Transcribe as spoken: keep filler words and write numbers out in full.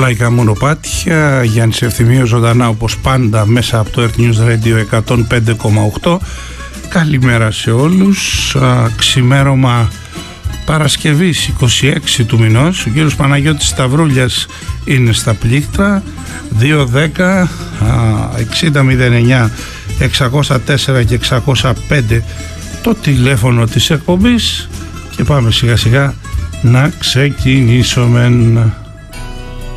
Λαϊκά μονοπάτια, Γιάννης Ευθυμίου ζωντανά όπως πάντα μέσα από το Earth News Radio εκατόν πέντε κόμμα οκτώ. Καλημέρα σε όλους. Α, ξημέρωμα Παρασκευής είκοσι έξι του μηνός. Ο κύριος Παναγιώτης Σταυρούλιας είναι στα πλήκτρα. Δύο δέκα εξήντα μηδέν εννιά εξακόσια τέσσερα και εξακόσια πέντε το τηλέφωνο της εκπομπής και πάμε σιγά σιγά να ξεκινήσουμε.